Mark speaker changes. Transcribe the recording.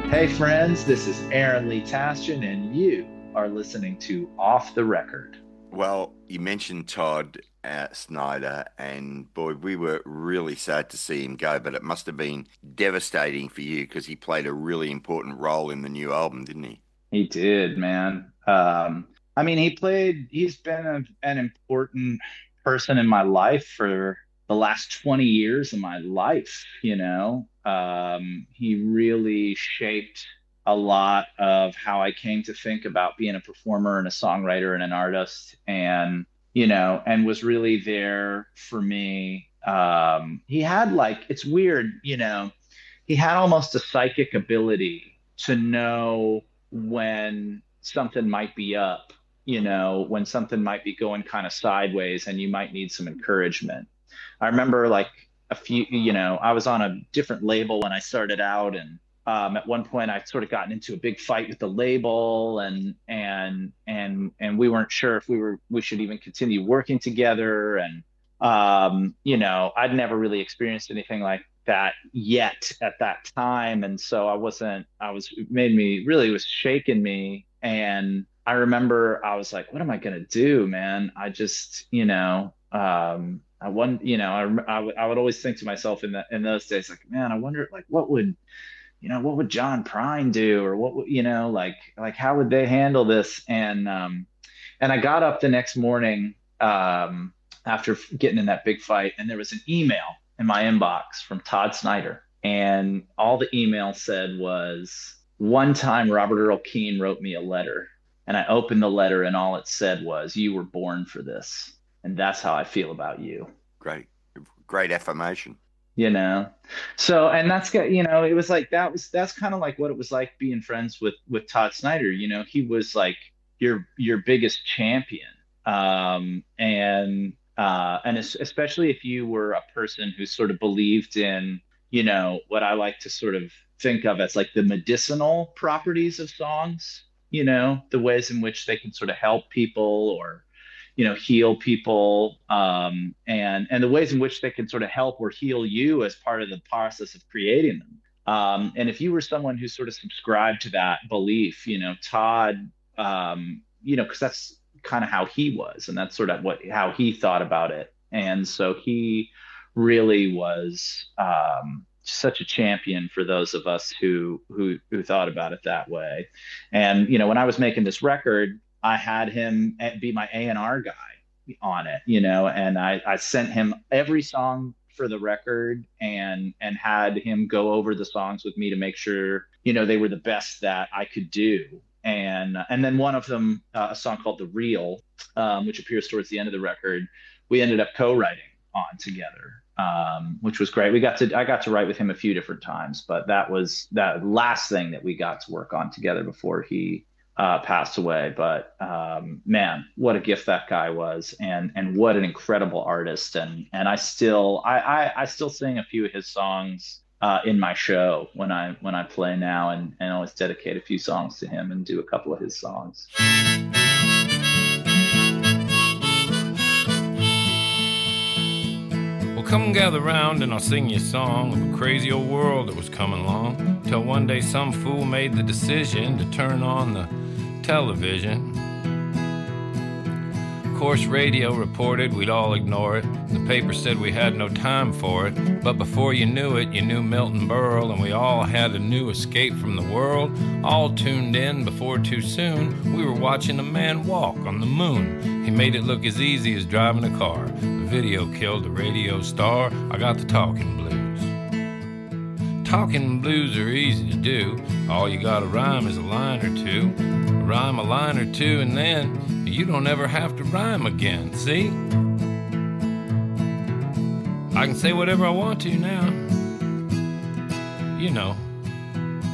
Speaker 1: Hey friends, this is Aaron Lee Tasjan, and you are listening to Off the Record.
Speaker 2: Well, you mentioned Todd Snyder, and boy, we were really sad to see him go, but it must have been devastating for you because he played a really important role in the new album, didn't he?
Speaker 1: He did, man. He's been an important person in my life for the last 20 years of my life, you know. He really shaped a lot of how I came to think about being a performer and a songwriter and an artist and was really there for me. He had it's weird, he had almost a psychic ability to know when something might be up, when something might be going kind of sideways and you might need some encouragement. I remember I was on a different label when I started out, and at one point I sort of gotten into a big fight with the label, and we weren't sure if we should even continue working together. And I'd never really experienced anything like that yet at that time. And so it was shaking me. And I remember I was like, what am I going to do, man? I just, I won, I would always think to myself in those days, like, man, I wonder like what would John Prine do? Or what would, how would they handle this? And I got up the next morning, after getting in that big fight, and there was an email in my inbox from Todd Snyder. And all the email said was, one time Robert Earl Keen wrote me a letter. And I opened the letter, and all it said was, you were born for this. And that's how I feel about you.
Speaker 2: Great, great affirmation.
Speaker 1: You know, so, and it was like, that's kind of like what it was like being friends with Todd Snyder. He was like your biggest champion. Especially if you were a person who sort of believed in, what I like to sort of think of as like the medicinal properties of songs, the ways in which they can sort of help people or, heal people, and the ways in which they can sort of help or heal you as part of the process of creating them. And if you were someone who sort of subscribed to that belief, Todd, because that's kind of how he was, and that's sort of how he thought about it. And so he really was, such a champion for those of us who thought about it that way. And when I was making this record, I had him be my A&R guy on it, and I sent him every song for the record, and had him go over the songs with me to make sure, they were the best that I could do. And then one of them, a song called The Real, which appears towards the end of the record, we ended up co-writing on together, which was great. I got to write with him a few different times, but that was that last thing that we got to work on together before he passed away. But man, what a gift that guy was, and what an incredible artist. And I still sing a few of his songs in my show when I play now, and always dedicate a few songs to him and do a couple of his songs.
Speaker 3: Well, come gather round and I'll sing you a song of a crazy old world that was coming along, till one day some fool made the decision to turn on the television. Of course, radio reported we'd all ignore it. The paper said we had no time for it. But before you knew it, you knew Milton Berle, and we all had a new escape from the world. All tuned in before too soon. We were watching a man walk on the moon. He made it look as easy as driving a car. The video killed the radio star. I got the talking blues. Talking blues are easy to do. All you gotta rhyme is a line or two. Rhyme a line or two, and then you don't ever have to rhyme again, see? I can say whatever I want to now.